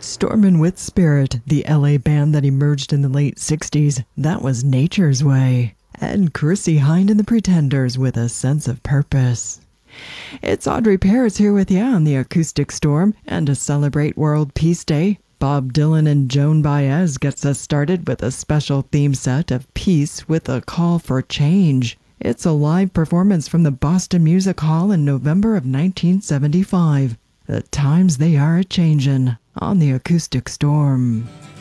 Stormin' with Spirit, the LA band that emerged in the late 60s, that was Nature's Way. And Chrissie Hynde and the Pretenders with A Sense of Purpose. It's Audrey Paris here with you on the Acoustic Storm, and to celebrate World Peace Day, Bob Dylan and Joan Baez gets us started with a special theme set of Peace with a Call for Change. It's a live performance from the Boston Music Hall in November of 1975. The times they are a-changin' on the Acoustic Storm.